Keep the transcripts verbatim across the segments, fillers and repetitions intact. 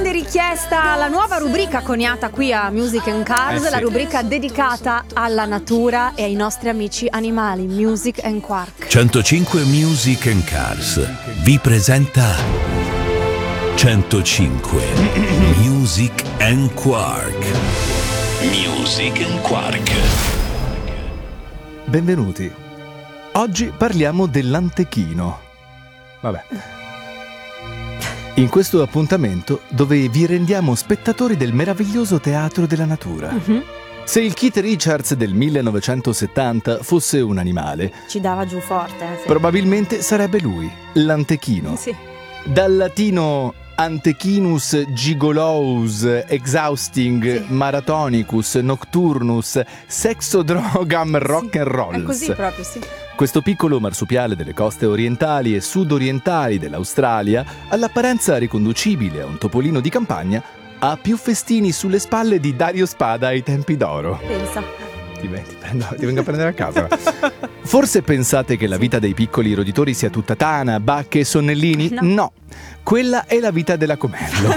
grande richiesta la nuova rubrica coniata qui a Music and Cars, Eh sì. la rubrica dedicata alla natura e ai nostri amici animali, Music and Quark. centocinque Music and Cars vi presenta centocinque Music and Quark. Music and Quark. Benvenuti. Oggi parliamo dell'antechino. Vabbè. In questo appuntamento dove vi rendiamo spettatori del meraviglioso teatro della natura. Mm-hmm. Se il Keith Richards del millenovecentosettanta fosse un animale, Ci dava giù forte. Eh, sì. probabilmente sarebbe lui, l'antechino. Sì. Dal latino Antechinus gigolous exhausting Sì. maratonicus nocturnus sexodrogam rock and rolls. È così proprio, sì. Questo piccolo marsupiale delle coste orientali e sudorientali dell'Australia, all'apparenza riconducibile a un topolino di campagna, ha più festini sulle spalle di Dario Spada ai tempi d'oro. Pensa. Ti, ven- ti prendo- ti vengo a prendere a casa. Forse pensate che la vita dei piccoli roditori sia tutta tana, bacche e sonnellini? No. No, quella è la vita dell'acomello.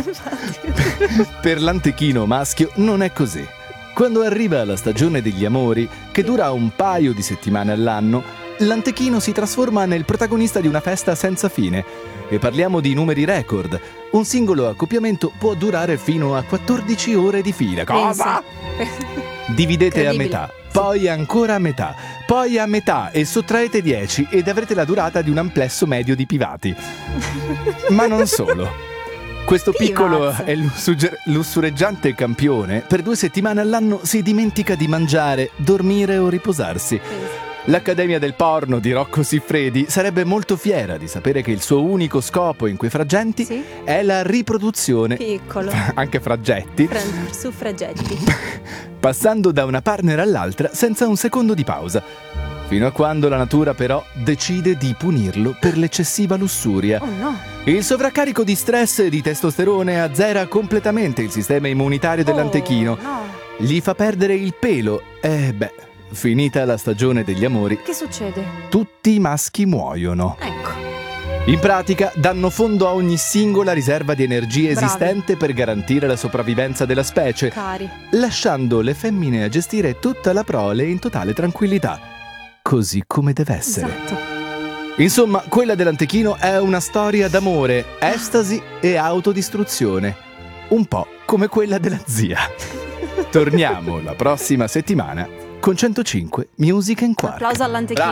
Per l'antechino maschio non è così. Quando arriva la stagione degli amori, che dura un paio di settimane all'anno, l'antechino si trasforma nel protagonista di una festa senza fine. E parliamo di numeri record. Un singolo accoppiamento può durare fino a quattordici ore di fila. Cosa? Dividete a Incredibile. metà, poi ancora a metà, poi a metà e sottraete dieci ed avrete la durata di un amplesso medio di pivati. Ma non solo. Questo piccolo Pivaz. e lussuge- lussureggiante campione per due settimane all'anno si dimentica di mangiare, dormire o riposarsi. Pensa. L'Accademia del Porno di Rocco Siffredi sarebbe molto fiera di sapere che il suo unico scopo in quei frangenti Sì. è la riproduzione, Piccolo. anche fraggetti, Fra- Suffragetti. passando da una partner all'altra senza un secondo di pausa, fino a quando la natura però decide di punirlo per l'eccessiva lussuria. Oh no. Il sovraccarico di stress e di testosterone azzera completamente il sistema immunitario dell'antechino, Oh, no. gli fa perdere il pelo e beh, finita la stagione degli amori, Che succede? tutti i maschi muoiono. Ecco. In pratica danno fondo a ogni singola riserva di energia Bravi. esistente per garantire la sopravvivenza della specie, Cari. lasciando le femmine a gestire tutta la prole in totale tranquillità, così come deve essere. Esatto. Insomma, quella dell'antechino è una storia d'amore, estasi e autodistruzione, un po' come quella della zia. Torniamo la prossima settimana con centocinque Music and Quark. Applauso all'antechino.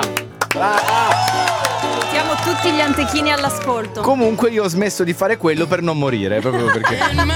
Salutiamo tutti gli antechini all'ascolto. Comunque io ho smesso di fare quello per non morire, proprio perché